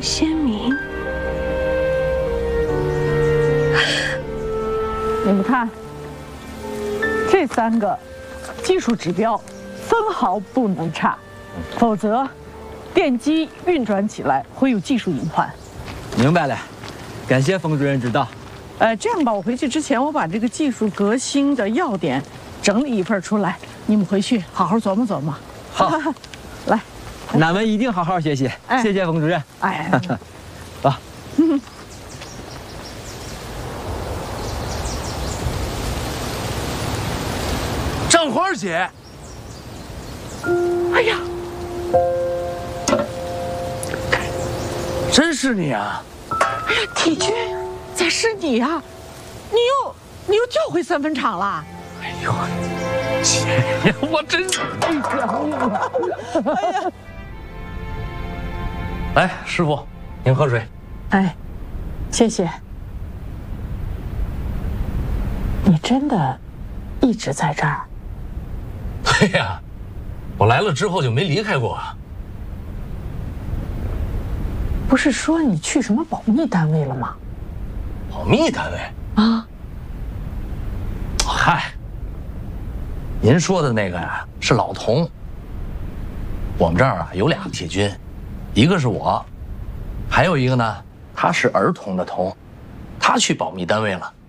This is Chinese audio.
先明。 你们看，这3个技术指标分毫不能差，否则电机运转起来会有技术隐患。 明白了，感谢冯主任指导。 这样吧，我回去之前我把这个技术革新的要点整理一份出来，你们回去好好琢磨琢磨。 好， 来， 俺们一定好好学习。谢谢冯主任。 哎， 走。 张花姐， 哎呀， 真是你啊！ 哎呀，体军，咋是你呀？你又调回3分厂了？ 哎呦，姐呀，我真是太革命了！哎呀， 来，师傅，您喝水。 哎，谢谢。你真的一直在这儿？ 对呀，我来了之后就没离开过。 不是说你去什么保密单位了吗？ 保密单位啊？ 嗨，您说的那个呀是老童。我们这儿啊有2个铁军，一个是我，还有一个呢，他是儿童的童，他去保密单位了。